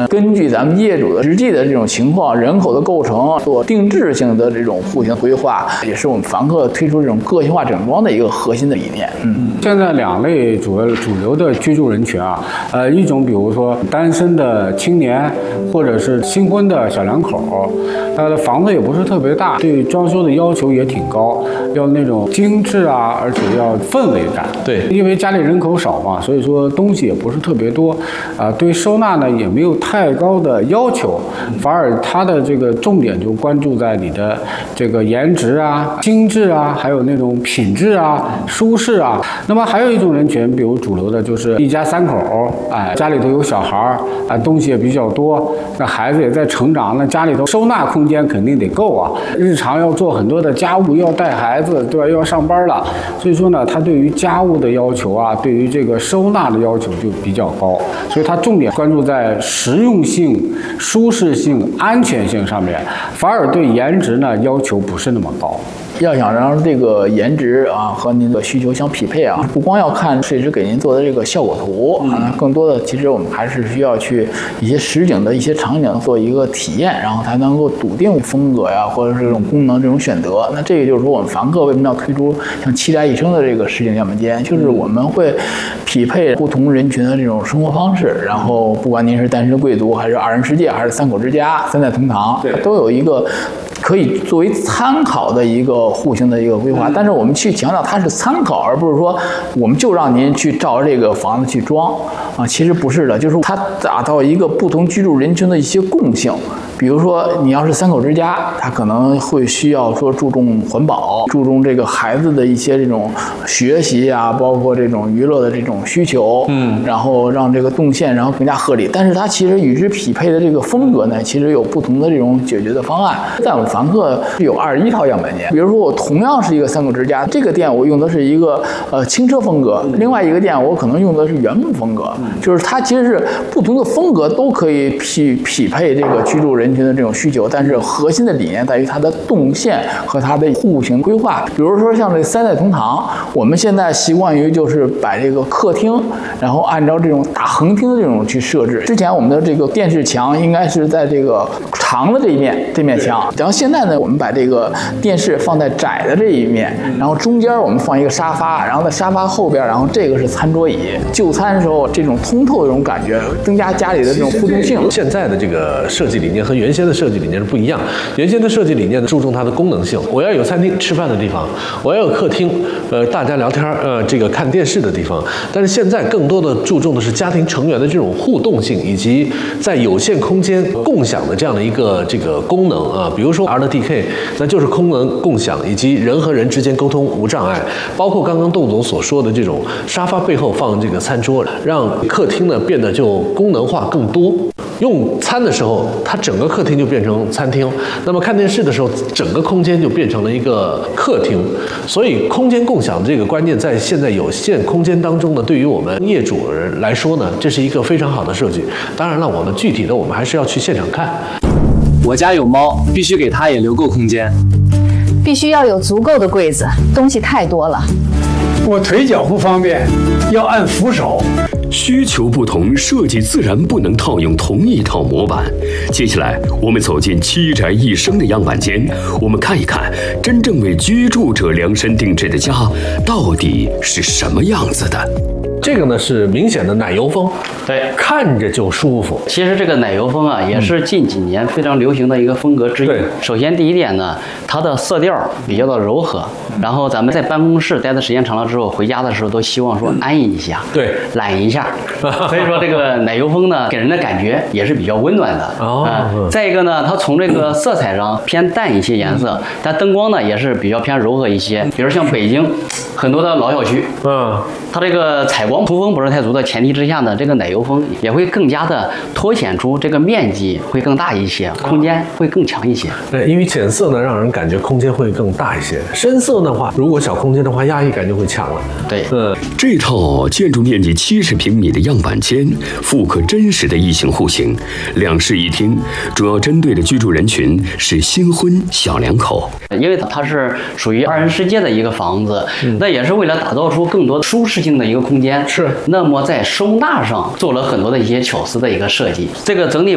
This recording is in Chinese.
根据咱们业主的实际的这种情况、人口的构成做定制性的这种户型规划，也是我们凡客推出这种个性化整装的一个核心的理念。 现在2类主流的居住人群啊，一种比如说单身的青年，或者是新婚的小两口，他的房子也不是特别大，对装修的要求也挺高，要那种精致啊，而且要氛围感。 对， 因为家里人口少嘛，所以说东西也不是特别多，对收纳呢也没有太高的要求，反而它的这个重点就关注在你的这个颜值啊、精致啊，还有那种品质啊、舒适啊。那么还有一种人群，比如主流的就是一家3口，家里头有小孩儿，东西也比较多，那孩子也在成长，那家里头收纳空间肯定得够啊。日常要做很多的家务，要带孩子，对吧？又要上班了，所以说呢，他对于家务的要求啊，对于这个收纳的要求就比较高，所以他重点关注在实用性、舒适性、安全性上面，反而对颜值呢要求不是那么高。 要想让这个颜值啊和您的需求相匹配啊，不光要看设计师给您做的这个效果图啊，更多的其实我们还是需要去一些实景的一些场景做一个体验，然后才能够笃定风格呀，或者是这种功能这种选择。那这个就是说我们凡客为什么要推出像7宅一生的这个实景样板间，就是我们会匹配不同人群的这种生活方式，然后不管您是单身贵族，还是2人世界，还是3口之家、3代同堂，都有一个可以作为参考的一个户型的一个规划，但是我们去强调它是参考，而不是说我们就让您去照这个房子去装啊，其实不是的，就是它打造一个不同居住人群的一些共性。比如说你要是3口之家，它可能会需要说注重环保，注重这个孩子的一些这种学习啊，包括这种娱乐的这种需求，然后让这个动线然后更加合理。但是它其实与之匹配的这个风格呢，其实有不同的这种解决的方案。在我们凡客有21套样板间，比如说我同样是一个3口之家，这个店我用的是一个轻车风格，另外一个店我可能用的是原木风格，就是它其实是不同的风格都可以匹配这个居住人群的这种需求，但是核心的理念在于它的动线和它的户型规划。比如说像这3代同堂，我们现在习惯于就是把这个客厅，然后按照这种大横厅的这种去设置。之前我们的这个电视墙应该是在这个长的这面墙，然后现在呢，我们把这个电视放在窄的这一面，然后中间我们放一个沙发，然后在沙发后边，然后这个是餐桌椅。就餐的时候这种通透的这种感觉，增加家里的这种互动性。 现在的这个设计理念和原先的设计理念是不一样。原先的设计理念注重它的功能性，我要有餐厅吃饭的地方，我要有客厅，大家聊天，这个看电视的地方。但是现在更多的注重的是家庭成员的这种互动性，以及在有限空间共享的这样的一个这个功能啊。比如说 R.DK， 那就是功能共享，以及人和人之间沟通无障碍。包括刚刚窦总所说的这种沙发背后放这个餐桌，让客厅呢变得就功能化更多。用餐的时候，它整个客厅就变成餐厅；那么看电视的时候，整个空间就变成了一个客厅。所以，空间共享这个观念在现在有限空间当中呢，对于我们业主来说呢，这是一个非常好的设计。当然了，我们具体的我们还是要去现场看。 我家有猫，必须给它也留够空间。 必须要有足够的柜子，东西太多了。 我腿脚不方便，要按扶手。 需求不同，设计自然不能套用同一套模板。接下来，我们走进7宅一生的样板间，我们看一看真正为居住者量身定制的家到底是什么样子的。 这个呢是明显的奶油风， 对， 看着就舒服。 其实这个奶油风啊，也是近几年非常流行的一个风格之一。 对， 首先第一点呢，它的色调比较的柔和，然后咱们在办公室待的时间长了之后，回家的时候都希望说安逸一下， 对， 懒一下。所以说这个奶油风呢，给人的感觉也是比较温暖的。再一个呢，它从这个色彩上偏淡一些颜色，但灯光呢也是比较偏柔和一些。比如像北京很多的老小区，它这个采光通风不是太足的前提之下呢，这个奶油风也会更加的凸显出这个面积会更大一些，空间会更强一些。 对，因为浅色呢，让人感觉空间会更大一些；深色的话，如果小空间的话，压抑感就会强了。 对， 这套建筑面积70平米的样板间，复刻真实的异形户型，2室1厅，主要针对的居住人群是新婚小两口。 因为它是属于2人世界的一个房子，那也是为了打造出更多舒适性的一个空间。 是， 那么在收纳上做了很多的一些巧思的一个设计。这个整体